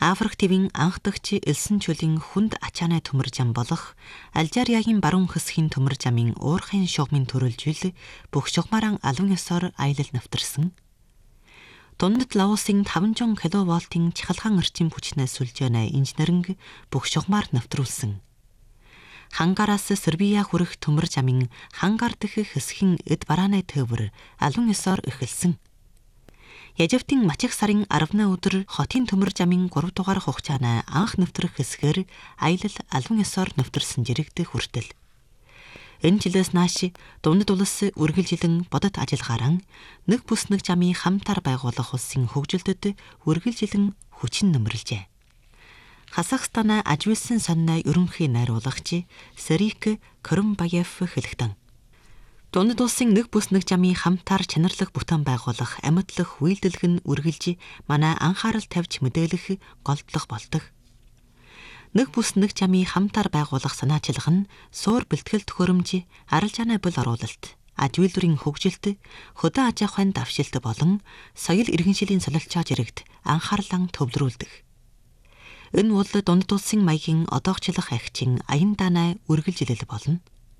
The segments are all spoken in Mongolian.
Африк твийн анх дахь элсэн чөлийн хүнд ачаанай төмөр зам болох Алжириагийн баруун хэсгийн төмөр замын уурхайн шугамын төрөлжил бүх шугамаараа алуун ёсоор аялал навтарсан. Дундад Лаосын 500 кВт-ийн чахалгаан орчим хүчнээс сүлжээнэ инженеринг бүх шугамаар навтруулсан. Хангараас Сербия хүрэх төмөр замын хангар дэх хэсгийн эд барааны төвөр алуун ёсоор эхэлсэн. Яжавтын Мачих сарын 10-ны өдөр хотын төмөр замын 3 дугаар хугацааны анх нэвтрэх хэсгээр аялал алуун ёсоор нэвтэрсэн жирэгдэх хүртэл. Энэ жилээс нааш дундад улс үргэлжилэн бодит ажиллагаараа нэг бүс нэг замын хамтаар байгуулах улсын хөгжилдөд үргэлжилэн хүчин нэмэрлэжээ. Казахстан ажвилсан сонной ерөнхий найруулагч Серик Крымбаев хэлэхдээ дундад улсын нэг бүс нэг замын хамтаар чанарлах бүтээн байгуулах амьдлах үйлдэлг нь үргэлж манай анхаарал тавьж мэдээлэх голдлох болдог. Нэг бүс нэг замын хамтаар байгуулах санаачлах нь суур бэлтгэл төхөөрөмж, арал жааны бул оруулалт, аж үйлдвэрийн хөгжилт, хөдөө аж ахуйн давшилт болон соёл иргэншилийн солилцоо жирэгт анхаарлан төвлөрүүлдэг. Энэ бол дундад улсын маягийн одоогчлох агчин аян даанай үргэлжилэл болно.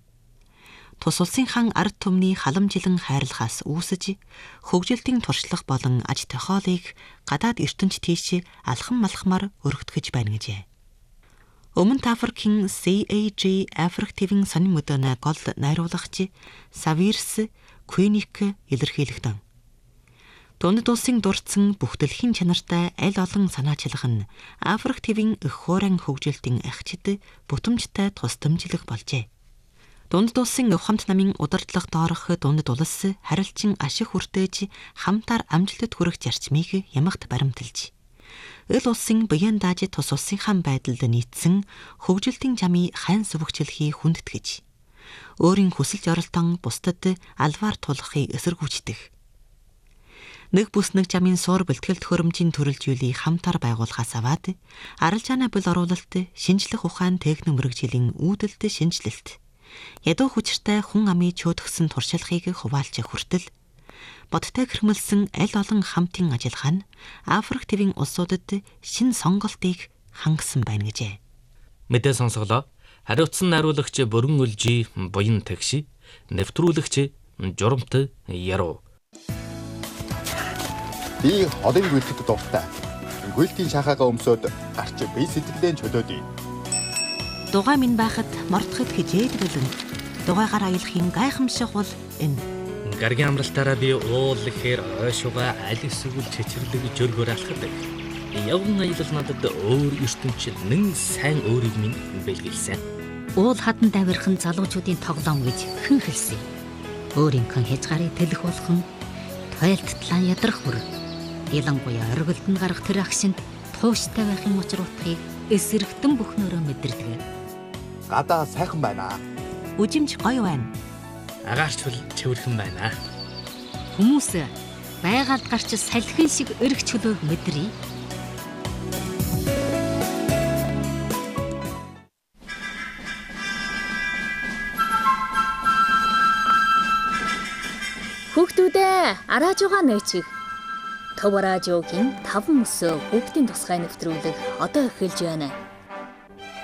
Тус улсынхан ард түмний халамжилан хайрлахаас үүсэж хөгжилтийн туршлага болон аж тохиолыг гадаад ертөнц тийш алхам малхмаар өргөтгөж байна гэжээ. Өмнөд Африкийн CAG Африк твийн сонин мөдөөнө гол найруулагч Савирс Куиник илэрхийлэгдэн. Дундад улсын дурдсан бүх дэлхийн чанартай аль олон санаачлах нь Африк твийн их хуурайн хөгжилтийн агчид бүтэмжтэй тус дэмжлэг болжээ. Дундад улсын ухамт намын удирдлага доорох дундад улс харилцан ашиг хүртээж хамтаар амжилтад хүрэх зарчмыг ямагт баримталж, эл улсын буян дааж тус улсынхан байдалд нийцсэн хөгжилтийн замын хайн сүвгчлэхий хүндэтгэж, өөрийн хүсэл зорилтон бусдад алваар тулахыг эсэргүүцдэг. Нэг бүс нэг замын суур бэлтгэл төхөөрөмжийн төрөлжүүлийг хамтаар байгуулахаас аваад арал жааны бул оруулалт, шинжлэх ухаан техник мэргэжлийн үүдэлт шинжилэлт, ядуу хүчтэй хүн амын чөтгсөн туршлагыг хуваалж хүртэл бодтой хэрмэлсэн аль олон хамтын ажиллагаа нь Африк твийн улсуудад шин сонголтыг хангасан байна гэжээ. Мэдээ сонсголоо. Хариуцсан найруулагч Бүрэн Үлжи буян тэгш, нэвтрүүлэгч Журамт Яруу. Би холын гүйлтэд дуртай. Гүйлтийн шахаага өмсөд гарч бие сэтгэлдээ чөлөөдөө. Дугай минь байхад мордоход хижээд бэлэн. Дугайгаар аялахын гайхамшиг бол энэ. Гаргийн амралтаараа би уул ихээр ойшууга аль эсвэл чичэрлэг жөргөөр алхадаг. Явган аялал надад өөр ертөнцийн нэн сайн өөрийг минь бэлгэлсэн. Уул хадан давирхан залуучуудын тоглоом гэж хэн хэлсэн. Өөрийнхөө хязгаарыг тэлэх болгон тойлтлан ядрах бүр. Ялангуяа оргилдон гарах тэр агшинд тууштай байхын учир утгыг эсэргтэн бүхнөөрөө мэдэрдэг. Гадаа сайхан байна. Үжимж гоё байна. Агаарч бол чөвөрхөн байна. Хүмүүс байгаль гарч салхин шиг өргөч чөлөөг мэдрий. Хүүхдүүдээ арааж байгаа нээчих. Төв радиогийн 5 өсөө хүүхдийн тусгай нэвтрүүлэг одоо эхэлж байна.